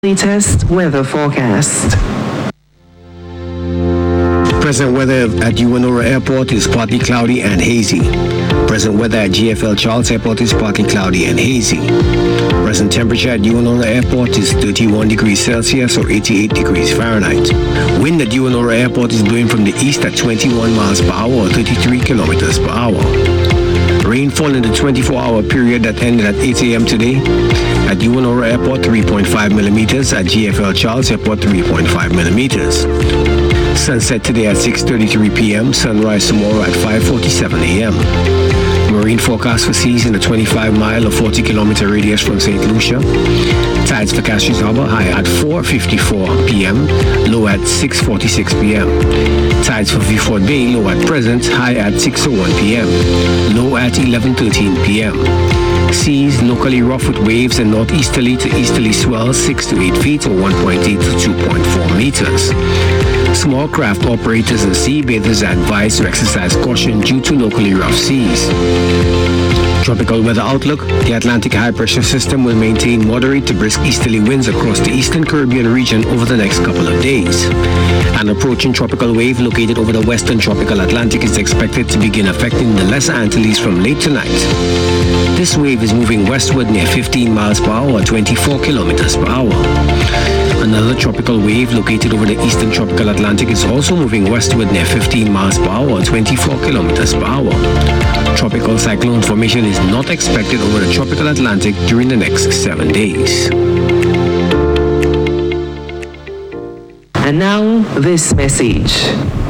Latest weather forecast. Present weather at Uwanora Airport is partly cloudy and hazy. Present weather at GFL Charles Airport is partly cloudy and hazy. Present temperature at Uwanora Airport is 31 degrees Celsius or 88 degrees Fahrenheit. Wind at Uwanora Airport is blowing from the east at 21 miles per hour or 33 kilometers per hour. Rainfall in the 24-hour period that ended at 8 a.m. today. At Uwanora Airport, 3.5 millimeters. At GFL Charles Airport, 3.5 millimeters. Sunset today at 6:33 p.m. Sunrise tomorrow at 5:47 a.m. Marine forecast for seas in a 25-mile or 40-kilometer radius from St. Lucia. Tides for Castries Harbor high at 4:54 p.m. Low at 6:46 p.m. Tides for Vieux Bay low at present, high at 6:01 p.m. Low at 11:13 p.m. Seas locally rough with waves and northeasterly to easterly swells 6 to 8 feet or 1.8 to 2.4 meters. Small craft operators and sea bathers are advised to exercise caution due to locally rough seas. Tropical weather outlook. The Atlantic high pressure system will maintain moderate to brisk easterly winds across the eastern Caribbean region over the next couple of days. An approaching tropical wave located over the western tropical Atlantic is expected to begin affecting the Lesser Antilles from late tonight. This wave is moving westward near 15 miles per hour or 24 kilometers per hour. Another tropical wave located over the eastern tropical Atlantic is also moving westward near 15 miles per hour or 24 kilometers per hour. Tropical cyclone formation is not expected over the tropical Atlantic during the next 7 days. And now, this message.